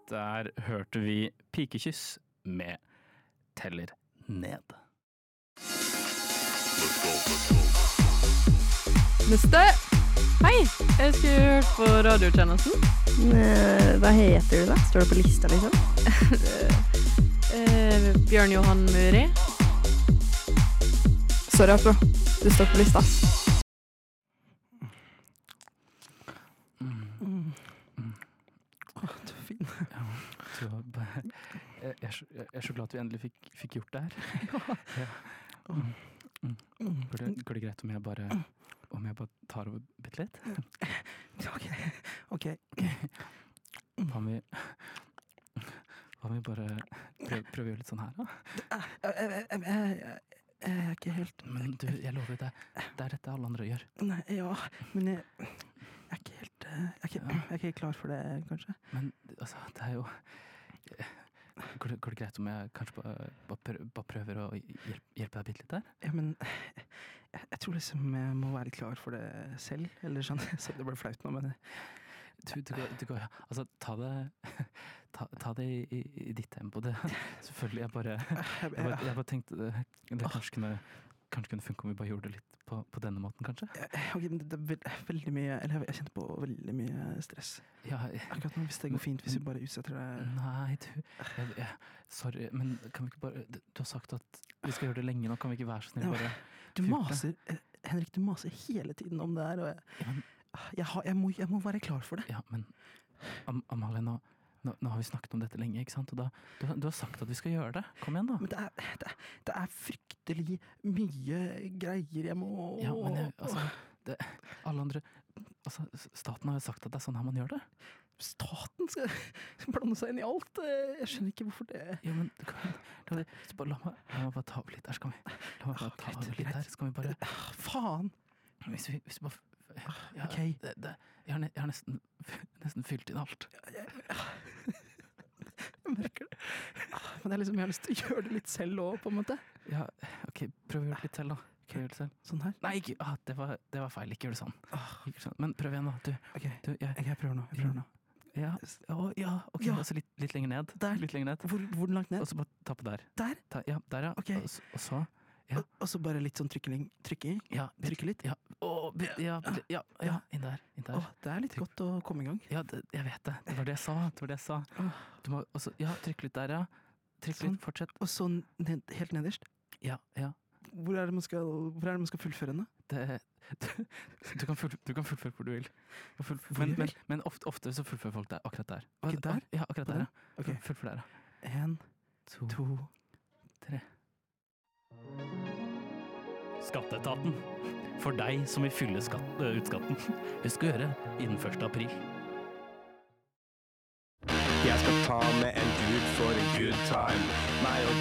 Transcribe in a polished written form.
Der hørte vi Pikekyss med Teller ned. Neste. Hei, jeg skulle hørt på radiotjenesten. Hva heter du da? Står det på lista liksom? Bjørn Johan Muri. Sorry, bro. Du står på lista. Du er fin. Jeg er så glad at vi endelig fikk gjort det her. Går det greit om jeg bare tar over bitte litt? Ok. Hva om vi bare prøver å gjøre litt sånn her, da? Jeg er ikke helt... Men du, jeg lover deg, det er dette alle andre gjør. Nei, ja, men jeg er ikke helt... Jeg er ikke helt klar for det, kanskje. Men altså, det er jo... Går det greit om jeg kanskje bare prøver å hjelpe deg bitte litt der? Ja, men jeg tror liksom jeg må være litt klar for det selv, eller sånn, så det ble flaut nå, men... Du går, ja. Altså, ta det i ditt tempo. Det, selvfølgelig, jeg bare tenkte det kanskje kunne funke om vi bare gjorde det litt på denne måten, kanskje? Ok, men det er veldig mye, eller jeg kjente på veldig mye stress. Ja, akkurat nå, hvis det går fint, hvis vi bare utsetter det... Nei, sorry, men kan vi ikke bare... Du har sagt at vi skal gjøre det lenge nå, kan vi ikke være så snill bare... Du maser, Henrik, du maser hele tiden om det her, og jeg må være klar for det. Ja, men Amalie, nå har vi snakket om dette lenge, ikke sant? Og du har sagt at vi skal gjøre det. Kom igjen da. Men det er fryktelig mye greier jeg må... Ja, men alle andre... Altså, staten har jo sagt at det er sånn her man gjør det. Staten skal blande seg inn i alt. Jeg skjønner ikke hvorfor det... Jo, men la meg bare ta over litt her, skal vi? La meg bare ta over litt her, skal vi bare... Faen! Hvis vi bare... Ja, ok. Jeg har nesten fylt inn alt. Jeg merker det. Men det er liksom, jeg har lyst til å gjøre det litt selv også, på en måte. Ja, ok, prøv å gjøre det litt selv da. Sånn her? Nei, ikke, det var feil, ikke gjør det sånn. Men prøv igjen da, Ok, jeg prøver nå. Ja, ok, altså litt lenger ned. Der. Litt lenger ned. Hvor langt ned? Og så bare ta på der. Der? Ja, der ja. Ok. Og så... Ja. Og så bare litt sånn trykking. Ja, trykke litt. Ja, inn der. Det er litt godt å komme i gang. Ja, jeg vet det. Det var det jeg sa. Du må også, trykke litt der, ja. Trykk litt, fortsett. Og så helt nederst. Ja. Hvor er det man skal fullføre henne? Du kan fullføre hvor du vil. Men ofte så fullfører folk der, akkurat der. Ok, der? Ja, akkurat der. Ok. Fullfør der, ja. 1, 2, 3. Skatteetaten. For deg som vil fylle utskatten. Husk å gjøre innen 1. april. Jeg skal ta med en dude for en good time. Meg og